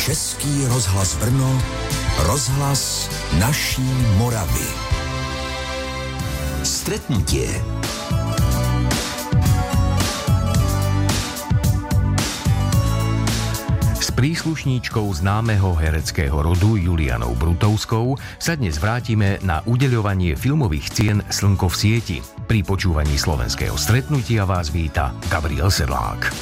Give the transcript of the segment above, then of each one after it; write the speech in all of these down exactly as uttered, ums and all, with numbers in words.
Český rozhlas Brno, rozhlas naší Moravy. Stretnutie. S príslušníčkou známeho hereckého rodu Julianou Brutovskou sa dnes vrátime na udeľovanie filmových cien Slnko v sieti. Pri počúvaní slovenského stretnutia vás víta Gabriel Sedlák.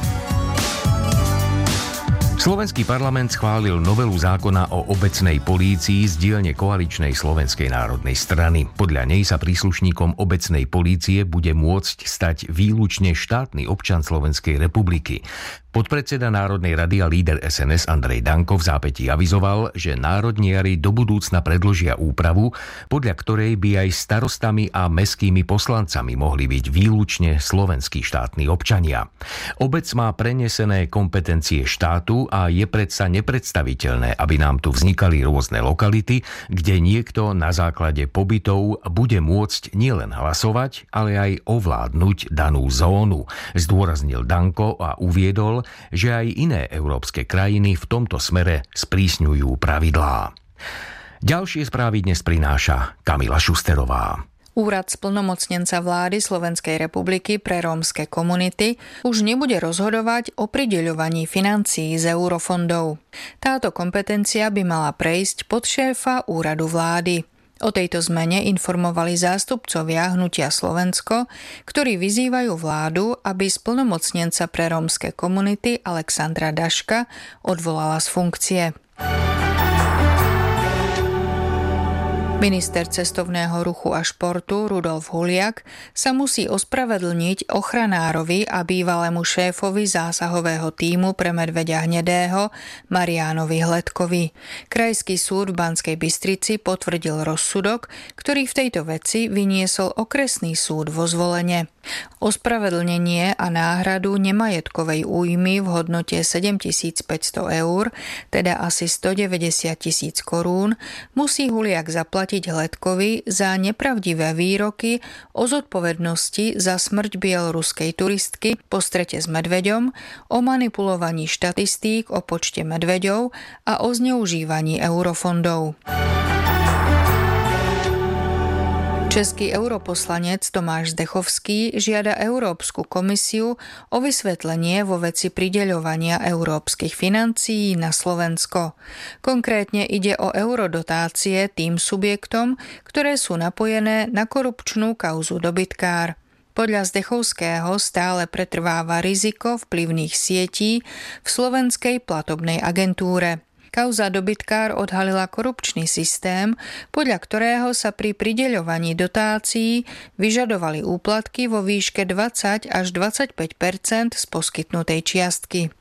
Slovenský parlament schválil novelu zákona o obecnej polícii z dielne koaličnej Slovenskej národnej strany. Podľa nej sa príslušníkom obecnej polície bude môcť stať výlučne štátny občan Slovenskej republiky. Podpredseda Národnej rady a líder es en es Andrej Danko v zápätí avizoval, že národniari do budúcna predložia úpravu, podľa ktorej by aj starostami a mestskými poslancami mohli byť výlučne slovenskí štátni občania. Obec má prenesené kompetencie štátu a je predsa nepredstaviteľné, aby nám tu vznikali rôzne lokality, kde niekto na základe pobytov bude môcť nielen hlasovať, ale aj ovládnuť danú zónu, zdôraznil Danko a uviedol, že aj iné európske krajiny v tomto smere sprísňujú pravidlá. Ďalšie správy dnes prináša Kamila Šusterová. Úrad splnomocnenca vlády Slovenskej republiky pre rómske komunity už nebude rozhodovať o prideľovaní financií z eurofondov. Táto kompetencia by mala prejsť pod šéfa úradu vlády. O tejto zmene informovali zástupcovia Hnutia Slovensko, ktorí vyzývajú vládu, aby splnomocnenca pre rómske komunity Alexandra Daška odvolala z funkcie. Minister cestovného ruchu a športu Rudolf Huliak sa musí ospravedlniť ochranárovi a bývalému šéfovi zásahového tímu pre medveďa hnedého Mariánovi Hledkovi. Krajský súd v Banskej Bystrici potvrdil rozsudok, ktorý v tejto veci vyniesol okresný súd vo Zvolene. Ospravedlnenie a náhradu nemajetkovej újmy v hodnote sedemtisícpäťsto eur, teda asi stodeväťdesiat tisíc korún, musí Huliak zaplatiť Hledkovi za nepravdivé výroky o zodpovednosti za smrť bieloruskej turistky po strete s medveďom, o manipulovaní štatistík o počte medveďov a o zneužívaní eurofondov. Český europoslanec Tomáš Zdechovský žiada Európsku komisiu o vysvetlenie vo veci prideľovania európskych financií na Slovensko. Konkrétne ide o eurodotácie tým subjektom, ktoré sú napojené na korupčnú kauzu Dobytkár. Podľa Zdechovského stále pretrváva riziko vplyvných sietí v slovenskej platobnej agentúre. Kauza Dobytkár odhalila korupčný systém, podľa ktorého sa pri prideľovaní dotácií vyžadovali úplatky vo výške dvadsať až dvadsaťpäť percent z poskytnutej čiastky.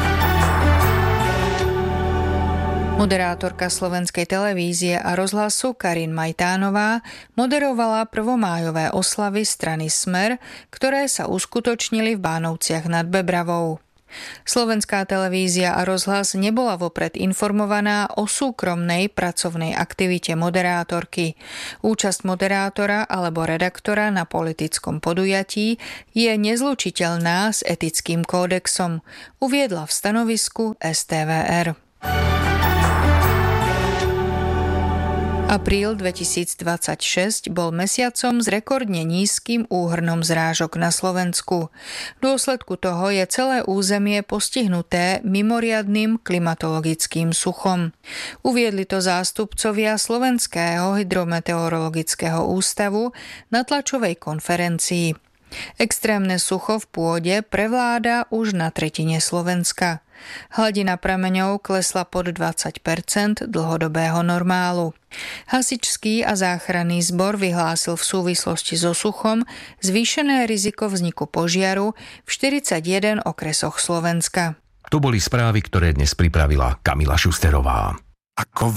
Moderátorka Slovenskej televízie a rozhlasu Karin Majtánová moderovala prvomájové oslavy strany Smer, ktoré sa uskutočnili v Bánovciach nad Bebravou. Slovenská televízia a rozhlas nebola vopred informovaná o súkromnej pracovnej aktivite moderátorky. Účasť moderátora alebo redaktora na politickom podujatí je nezlučiteľná s etickým kódexom, uviedla v stanovisku es té vé er. Apríl dvetisícdvadsaťšesť bol mesiacom s rekordne nízkym úhrnom zrážok na Slovensku. V dôsledku toho je celé územie postihnuté mimoriadnym klimatologickým suchom. Uviedli to zástupcovia Slovenského hydrometeorologického ústavu na tlačovej konferencii. Extrémne sucho v pôde prevláda už na tretine Slovenska. Hladina prameňov klesla pod dvadsať percent dlhodobého normálu. Hasičský a záchranný zbor vyhlásil v súvislosti so suchom zvýšené riziko vzniku požiaru v štyridsaťjeden okresoch Slovenska. To boli správy, ktoré dnes pripravila Kamila Šusterová. Ako